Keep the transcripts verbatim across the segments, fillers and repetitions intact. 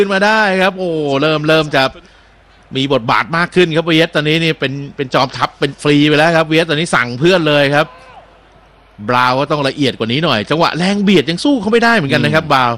ขึ้นมาได้ครับโอ้เริ่มเริ่มจะมีบทบาทมากขึ้นครับเวียสตอนนี้นี่เป็นเป็นจอมทัพเป็นฟรีไปแล้วครับเวียสตอนนี้สั่งเพื่อนเลยครับบราวก็ต้องละเอียดกว่านี้หน่อยจังหวะแรงเบียดยังสู้เขาไม่ได้เหมือนกันนะครับบราว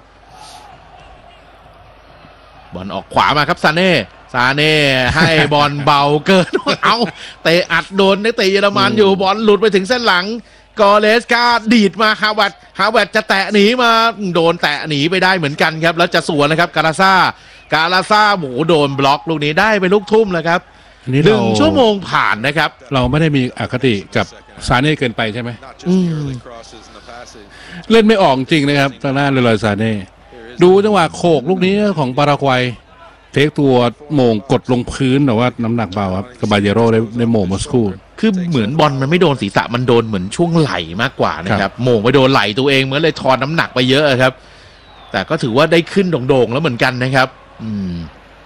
บอลออกขวามาครับซาเน่ซาเน่ให้บอลเบาเกินเอาเตะอัดโดนนักเตะเยอรมันอยู่บอลหลุดไปถึงเส้นหลังกอเลสกาดีดมาฮาวเวิร์ดฮาวเวิร์ดจะแตะหนีมาโดนแตะหนีไปได้เหมือนกันครับแล้วจะสวนนะครับกาลาซ่ากาลาซ่าหมูโดนบล็อกลูกนี้ได้ไปลูกทุ่มแล้วครับหนึ่งชั่วโมงผ่านนะครับเราไม่ได้มีอคติกับซาเน่เกินไปใช่ไหมเล่นไม่ออกจริงนะครับทางด้านเลรอยซาเน่ดูจังหวะโขกลูกนี้ของปารากวัยเทคตัวโหม่งกดลงพื้นแต่ว่าน้ำหนักเบาครับกาบาเยโร่ได้ได้โหม่งมอสคูคือเหมือนบอลมันไม่โดนศีรษะมันโดนเหมือนช่วงไหล่มากกว่านะครับโหม่งไปโดนไหล่ตัวเองเหมือนเลยทอนน้ำหนักไปเยอะครับแต่ก็ถือว่าได้ขึ้นโด่งๆแล้วเหมือนกันนะครับอืม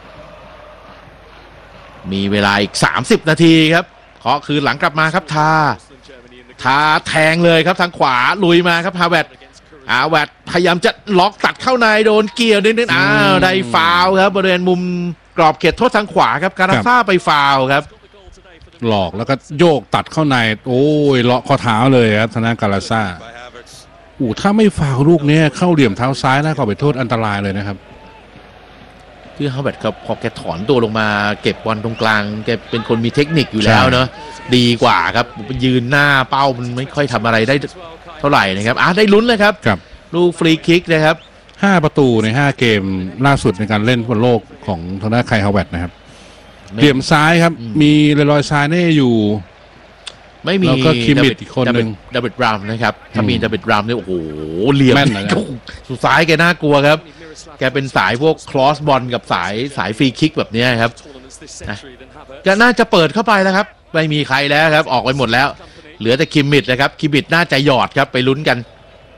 มีเวลาอีกสามสิบนาทีครับเคาะคืนหลังกลับมาครับทาทาแทงเลยครับทางขวาลุยมาครับฮาเวิร์ดฮาเวิร์ดพยายามจะล็อกตัดเข้าในโดนเกี่ยวนิดๆอ้าวได้ฟาวล์ครับบริเวณมุมกรอบเขตโทษทางขวาครับการาซ่าไปฟาวล์ครับหลอกแล้วก็โยกตัดเข้าในโอ้ยเลาะข้อเท้าเลยครับทางด้านการาซ่าอู้ถ้าไม่ฟาวล์ลูกนี้เข้าเหลี่ยมเท้าซ้ายนะก็ไปโทษอันตรายเลยนะครับคือฮาเวิร์ดครับพอแกถอนตัวลงมาเก็บบอลตรงกลางแกเป็นคนมีเทคนิคอยู่แล้วเนอะดีกว่าครับยืนหน้าเป้ามันไม่ค่อยทำอะไรได้เท่าไหร่นะครับอ่ะได้ลุ้นเลยครับลูกฟรีคิกนะครับห้าประตูในห้าเกมล่าสุดในการเล่นบนโลกของทางด้านไคลฮาเวิร์ดนะครับเหลี่ยมซ้ายครับมีเลรอยซาเน่อยู่ไม่มีแล้วก็คิมมิดอีกคนหนึ่งดับเบิลบราวน์นะครับถ้ามีดับเบิลบราวน์เนี่ยโอ้โหเหลี่ยมสุดซ้ายแกน่ากลัวครับแกเป็นสายพวกคลอสบอลกับสายสายฟรีคิกแบบนี้ครับก็น่าจะเปิดเข้าไปแล้วครับไม่มีใครแล้วครับออกไปหมดแล้วเหลือแต่คิมมิดนะครับคิมมิดน่าจะหยอดครับไปลุ้นกัน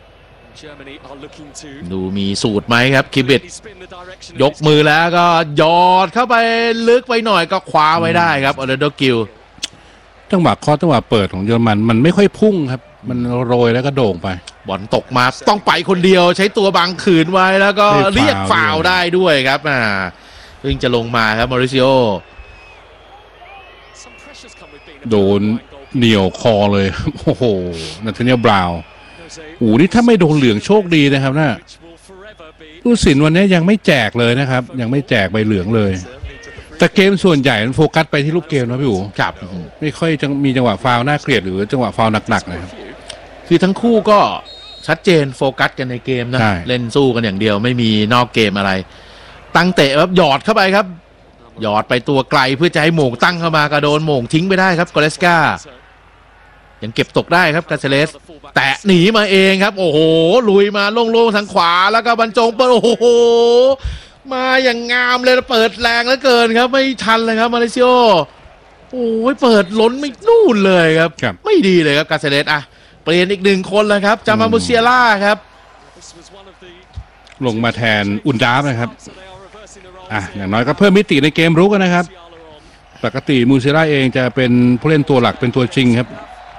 ดูมีสูตรไหมครับคิมมิดยกมือแล้วก็หยอดเข้าไปลึกไปหน่อยก็คว้าไว้ได้ครับออร์โดกิลจังหวะคอจังหวะเปิดของเยอรมันมันไม่ค่อยพุ่งครับมันโรยแล้วก็โด่งไปบอลตกมาต้องไปคนเดียวใช้ตัวบังขืนไว้แล้วก็เรียกฟาวล์ได้ด้วยครับอ่าเพิ่งจะลงมาครับมาริซิโอโดนเหนี่ยวคอเลยโอ้โหนาธาเนียลบราวน์โอ้นี่ถ้าไม่โดนเหลืองโชคดีนะครับน่ะผู้ตัดสินวันนี้ยังไม่แจกเลยนะครับยังไม่แจกใบเหลืองเลยแต่เกมส่วนใหญ่มันโฟกัสไปที่ลูกเกมนะพี่อู๋ครับไม่ค่อยจะมีจังหวะฟาวล์น่าเกลียดหรือจังหวะฟาวล์หนักๆนะครับคือทั้งคู่ก็ชัดเจนโฟกัสกันในเกมนะเล่นสู้กันอย่างเดียวไม่มีนอกเกมอะไรตั้งเตะแบบหยอดเข้าไปครับหยอดไปตัวไกลเพื่อจะให้โหม่งตั้งเข้ามากระโดนโหม่งทิ้งไปได้ครับกอเลสกายังเก็บตกได้ครับกาเซเลสแตะหนีมาเองครับโอ้โหลุยมาโล่งๆทางขวาแล้วก็บรรจงเปิดโอ้โหมาอย่างงามเลยเปิดแรงเหลือเกินครับไม่ทันเลยครับมาเลเซียโอ้ยเปิดล้นไม่นู่นเลยครับไม่ดีเลยครับกาเซเลสอ่ะเปลี่ยนอีกหนึ่งคนเลยครับจามามูเซียล่าครับลงมาแทนอุนดาฟนะครับอ่ะอย่างน้อยก็เพิ่มมิติในเกมรุกนะครับปกติมูเซียล่าเองจะเป็นผู้เล่นตัวหลักเป็นตัวจริงครับ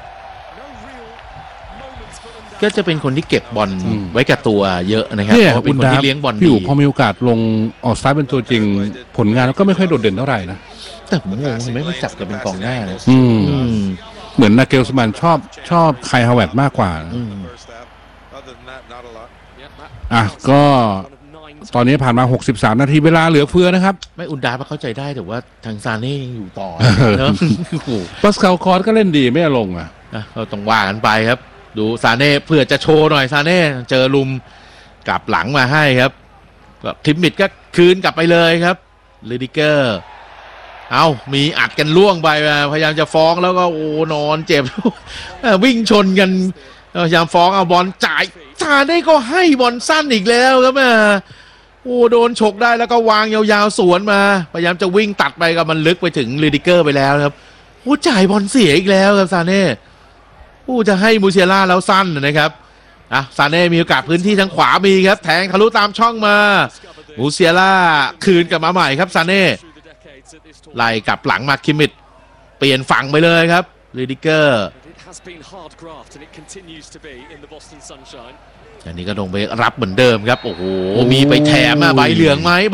ก็จะเป็นคนที่เก็บบอลไว้กับตัวเยอะนะครับเพราะเป็นคนที่เลี้ยงบอลดีพอมีโอกาสลงออกสตาร์ทเป็นตัวจริงผลงานก็ไม่ค่อยโดดเด่นเท่าไหร่นะแต่ผมงงไม่ไม่จับกันเป็นกองหน้าเลยเหมือนนาเกลสมันชอบชอบไคลฮาเวิร์ดมากกว่าอ่ะก็ตอนนี้ผ่านมาหกสิบสามนาทีเวลาเหลือเฟือนะครับไม่อุนดาเข้าใจได้แต่ว่าทางซาเน่ยังอยู่ต่อเนอะปาสคาลคอร์สก็เล่นดีไม่ลงอ่ะเราต้องว่ากันไปครับดูซาเน่เพื่อจะโชว์หน่อยซาเน่เจอลุมกลับหลังมาให้ครับแบบทิมมิดก็คืนกลับไปเลยครับลิดิเกอร์เอามีอัดกันล่วงไปพยายามจะฟ้องแล้วก็โอ้นอนเจ็บวิ่งชนกันพยายามฟ้องเอาบอลจ่ายซาเน่ก็ให้บอลสั้นอีกแล้วครับแม่โอ้โดนฉกได้แล้วก็วางยาวๆสวนมาพยายามจะวิ่งตัดไปกับมันลึกไปถึงลิดิเกอร์ไปแล้วครับโอ้จ่ายบอลเสียอีกแล้วครับซาเน่ผู้จะให้มูเซียล่าแล้วสั้นนะครับอ่ะซาเน่มีโอกาสพื้นที่ทางขวามีครับแทงทะลุตามช่องมามูเซียล่าคืนกลับมาใหม่ครับซาเน่ไล่กลับหลังมาคิมมิดเปลี่ยนฝั่งไปเลยครับลิดิเกอร์อันนี้ก็ลงไปรับเหมือนเดิมครับโอ้โหมีไปแถมใบเหลืองไหม